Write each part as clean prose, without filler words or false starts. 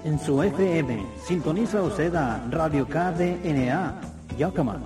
En su FM, sintoniza usted a Radio KDNA, Yakima.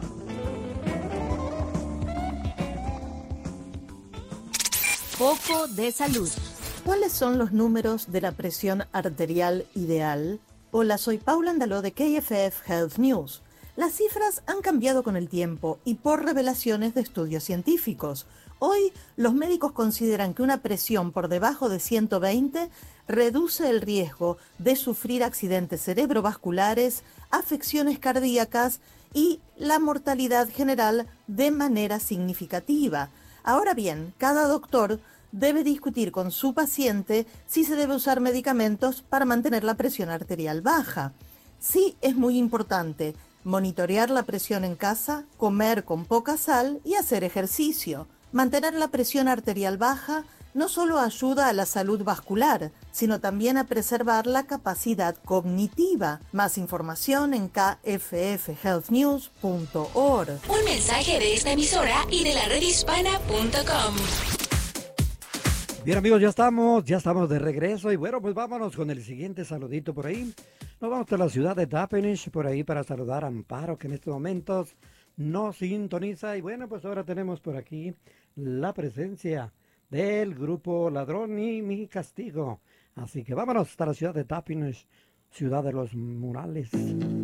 Foco de salud. ¿Cuáles son los números de la presión arterial ideal? Hola, soy Paula Andaló de KFF Health News. Las cifras han cambiado con el tiempo y por revelaciones de estudios científicos. Hoy, los médicos consideran que una presión por debajo de 120 reduce el riesgo de sufrir accidentes cerebrovasculares, afecciones cardíacas y la mortalidad general de manera significativa. Ahora bien, cada doctor debe discutir con su paciente si se debe usar medicamentos para mantener la presión arterial baja. Sí, es muy importante monitorear la presión en casa, comer con poca sal y hacer ejercicio. Mantener la presión arterial baja no solo ayuda a la salud vascular, sino también a preservar la capacidad cognitiva. Más información en kffhealthnews.org. Un mensaje de esta emisora y de la redhispana.com. Bien, amigos, ya estamos de regreso y bueno, pues vámonos con el siguiente saludito por ahí. Nos vamos a la ciudad de Daphne por ahí para saludar a Amparo, que en estos momentos nos sintoniza. Y bueno, pues ahora tenemos por aquí la presencia del grupo Ladrón y Mi Castigo. Así que vámonos hasta la ciudad de Daphne, ciudad de los murales.